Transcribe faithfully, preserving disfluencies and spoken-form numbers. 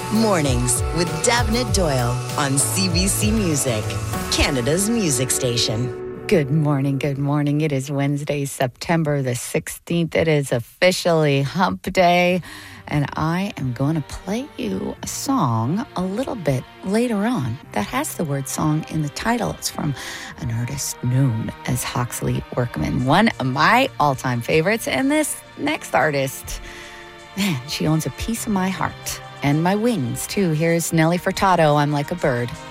Mornings with Davnit Doyle on C B C Music, Canada's music station. Good morning, good morning. It is Wednesday, September the sixteenth. It is officially Hump Day, and I am going to play you a song a little bit later on that has the word song in the title. It's from an artist known as Hawksley Workman, one of my all-time favorites. And this next artist, man, she owns a piece of my heart and my wings, too. Here's Nelly Furtado, I'm Like a Bird.